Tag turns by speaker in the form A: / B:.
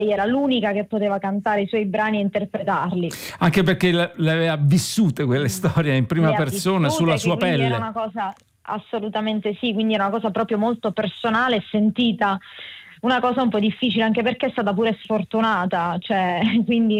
A: era l'unica che poteva cantare i suoi brani e interpretarli.
B: Anche perché le aveva vissute quelle storie in prima
A: Le ha
B: persona,
A: vissute,
B: sulla
A: che
B: sua
A: quindi
B: pelle.
A: era una cosa, assolutamente sì, quindi era una cosa proprio molto personale e sentita, una cosa un po' difficile, anche perché è stata pure sfortunata, cioè quindi